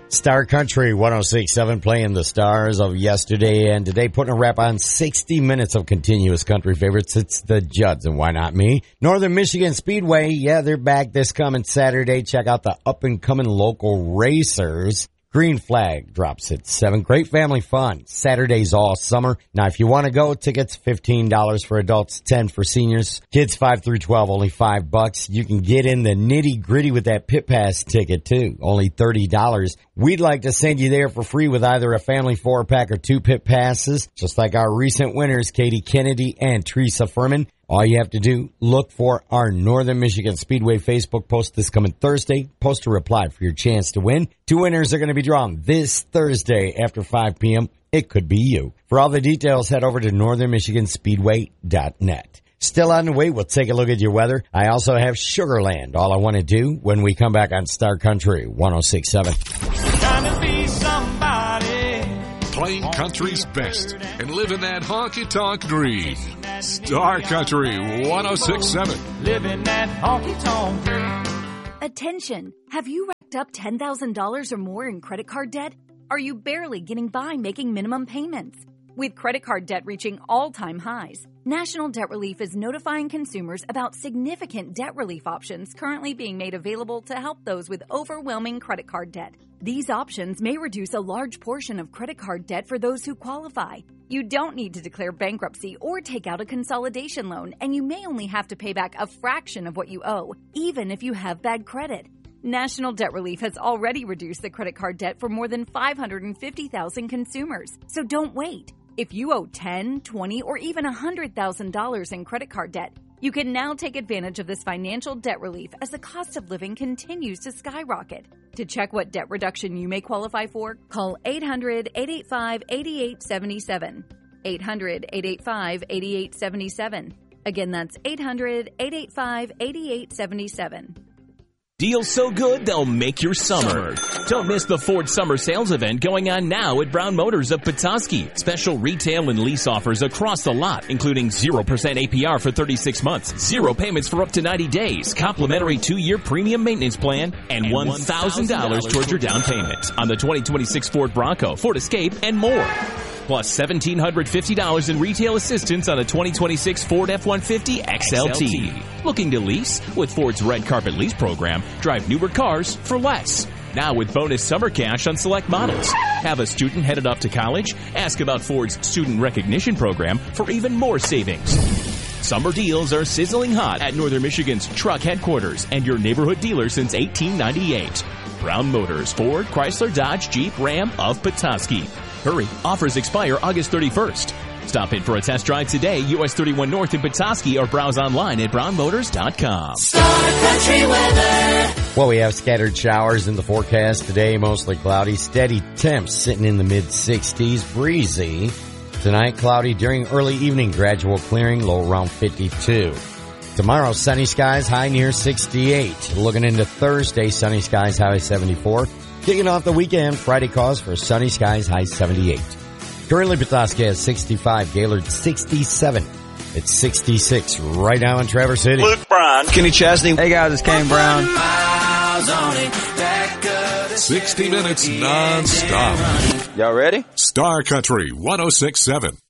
Star Country 106.7 playing the stars of yesterday and today, putting a wrap on 60 minutes of continuous country favorites. It's the Judds, and why not me? Northern Michigan Speedway, yeah, they're back this coming Saturday. Check out the up-and-coming local racers. Green Flag drops at 7. Great family fun. Saturdays all summer. Now, if you want to go, tickets $15 for adults, $10 for seniors. Kids 5 through 12, only $5. You can get in the nitty-gritty with that pit pass ticket, too. Only $30. We'd like to send you there for free with either a family 4-pack or 2 pit passes, just like our recent winners, Katie Kennedy and Teresa Furman. All you have to do, look for our Northern Michigan Speedway Facebook post this coming Thursday. Post a reply for your chance to win. 2 winners are going to be drawn this Thursday after 5 p.m. It could be you. For all the details, head over to northernmichiganspeedway.net. Still on the way, we'll take a look at your weather. I also have Sugarland, All I Want to Do, when we come back on Star Country 106.7. Trying to be somebody. Playing country's best and living that honky-tonk dream. Star Country 106.7. Living that honky-tonk dream. Attention! Have you racked up $10,000 or more in credit card debt? Are you barely getting by making minimum payments? With credit card debt reaching all-time highs, National Debt Relief is notifying consumers about significant debt relief options currently being made available to help those with overwhelming credit card debt. These options may reduce a large portion of credit card debt for those who qualify. You don't need to declare bankruptcy or take out a consolidation loan, and you may only have to pay back a fraction of what you owe, even if you have bad credit. National Debt Relief has already reduced the credit card debt for more than 550,000 consumers, so don't wait. If you owe $10,000, $20,000, or even $100,000 in credit card debt, you can now take advantage of this financial debt relief as the cost of living continues to skyrocket. To check what debt reduction you may qualify for, call 800-885-8877. 800-885-8877. Again, that's 800-885-8877. Deals so good, they'll make your summer. Don't miss the Ford Summer Sales Event going on now at Brown Motors of Petoskey. Special retail and lease offers across the lot, including 0% APR for 36 months, 0 payments for up to 90 days, complimentary 2-year premium maintenance plan, and $1,000 towards your down payment on the 2026 Ford Bronco, Ford Escape, and more. Plus $1,750 in retail assistance on a 2026 Ford F-150 XLT. Looking to lease? With Ford's Red Carpet Lease program, drive newer cars for less. Now with bonus summer cash on select models. Have a student headed off to college? Ask about Ford's Student Recognition program for even more savings. Summer deals are sizzling hot at Northern Michigan's truck headquarters and your neighborhood dealer since 1898. Brown Motors, Ford, Chrysler, Dodge, Jeep, Ram of Petoskey. Hurry, offers expire August 31st. Stop in for a test drive today, US 31 North in Petoskey, or browse online at brownmotors.com. Star Country weather. Well, we have scattered showers in the forecast today, mostly cloudy. Steady temps sitting in the mid-60s, breezy. Tonight, cloudy during early evening, gradual clearing, low around 52. Tomorrow, sunny skies, high near 68. Looking into Thursday, sunny skies, high 74. Kicking off the weekend, Friday calls for sunny skies, high 78. Currently, Petoskey has 65, Gaylord 67. It's 66 right now in Traverse City. Luke Brown, Kenny Chesney. Hey guys, it's Kane Brown. 60 minutes non-stop. Y'all ready? Star Country 106.7.